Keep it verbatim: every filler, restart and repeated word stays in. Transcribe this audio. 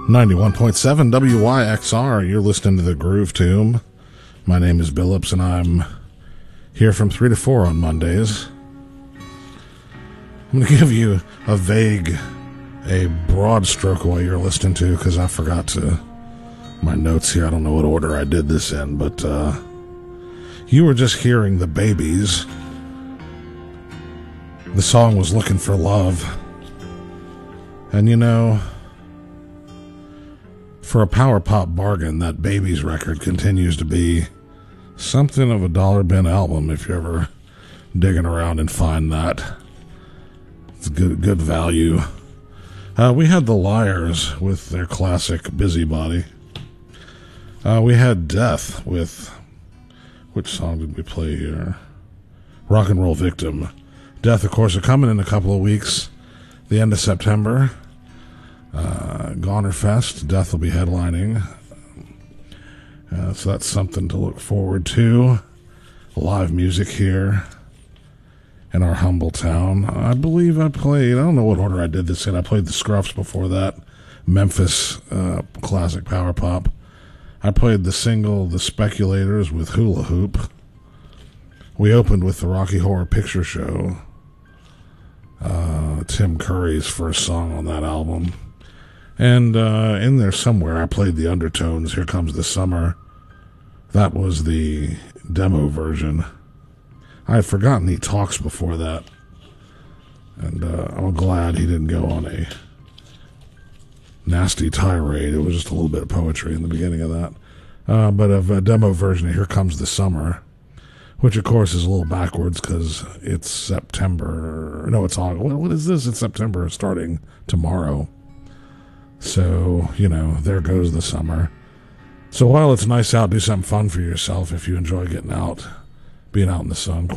ninety-one point seven W Y X R, you're listening to the Groove Tomb. My name is Billups, and I'm here from three to four on Mondays. I'm going to give you a vague, a broad stroke of what you're listening to, because I forgot to, my notes here, I don't know what order I did this in, but uh, you were just hearing the Babies. The song was Looking for Love. And you know, for a power pop bargain, that Babies record continues to be something of a dollar bin album if you're ever digging around and find that. It's good, good value. Uh, we had the Liars with their classic Busybody. Uh, we had Death with, which song did we play here? Rock and Roll Victim. Death, of course, are coming in a couple of weeks, the end of September. Uh, Goner Fest, Death will be headlining. Uh, so that's something to look forward to. Live music here in our humble town. I believe I played, I don't know what order I did this in. I played the Scruffs before that. Memphis uh, classic power pop. I played the single The Speculators with Hula Hoop. We opened with the Rocky Horror Picture Show. Uh, Tim Curry's first song on that album. And uh, in there somewhere, I played the Undertones, Here Comes the Summer. That was the demo version. I had forgotten he talks before that. And uh, I'm glad he didn't go on a nasty tirade. It was just a little bit of poetry in the beginning of that. Uh, but of a demo version of Here Comes the Summer, which of course is a little backwards because it's September. No, it's August. What is this? It's September starting tomorrow. So, you know, there goes the summer. So while it's nice out, do something fun for yourself if you enjoy getting out, being out in the sun.